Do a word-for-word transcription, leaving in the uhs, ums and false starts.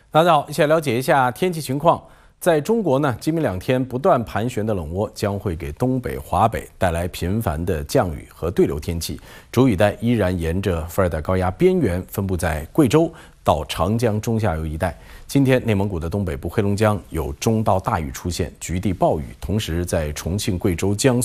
大家好，一起来了解一下天气情况。在中国呢，今明两天不断盘旋的冷涡将会给东北、华北带来频繁的降雨和对流天气。主雨带依然沿着副热带高压边缘分布在贵州到长江中下游一带。今天，内蒙古的东北部、黑龙江有中到大雨出现，局地暴雨，同时在重庆、贵州、江苏。